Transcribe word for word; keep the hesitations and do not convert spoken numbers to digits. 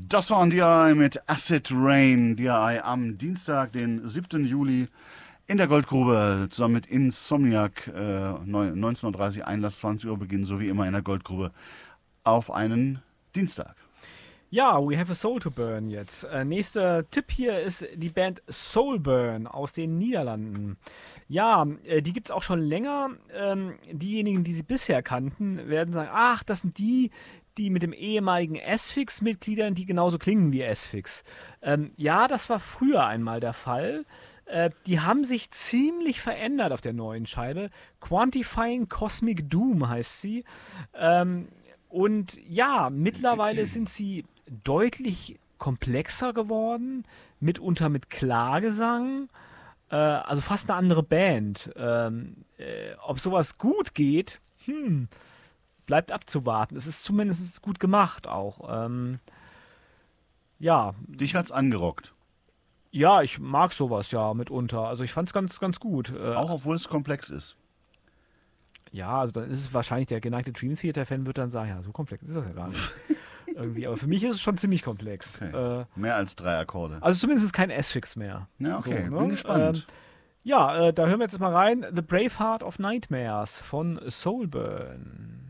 Das waren D I mit Acid Rain. D I am Dienstag, den siebten Juli in der Goldgrube zusammen mit Insomniac. Äh, neunzehn Uhr dreißig Einlass, zwanzig Uhr Beginn, so wie immer in der Goldgrube auf einen Dienstag. Ja, We Have a Soul to Burn jetzt. Äh, nächster Tipp hier ist die Band Soulburn aus den Niederlanden. Ja, äh, die gibt es auch schon länger. Ähm, diejenigen, die sie bisher kannten, werden sagen, ach, das sind die, die mit dem ehemaligen S-Fix-Mitgliedern, die genauso klingen wie S-Fix. Ähm, ja, das war früher einmal der Fall. Äh, die haben sich ziemlich verändert auf der neuen Scheibe. Quantifying Cosmic Doom heißt sie. Ähm, und ja, mittlerweile sind sie deutlich komplexer geworden, mitunter mit Klagesang, äh, also fast eine andere Band. Ähm, äh, ob sowas gut geht, hm, bleibt abzuwarten. Es ist zumindest gut gemacht auch. Ähm, ja. Dich hat's angerockt. Ja, ich mag sowas ja mitunter. Also ich fand's ganz, ganz gut. Äh, Auch obwohl es komplex ist. Ja, also dann ist es wahrscheinlich, der geneigte Dream Theater-Fan wird dann sagen, ja, so komplex ist das ja gar nicht. Irgendwie, aber für mich ist es schon ziemlich komplex. Okay. Äh, Mehr als drei Akkorde. Also zumindest ist kein S-Fix mehr. Ja, okay, so, bin ne? gespannt. Ähm, ja, äh, da hören wir jetzt mal rein. The Brave Heart of Nightmares von Soulburn.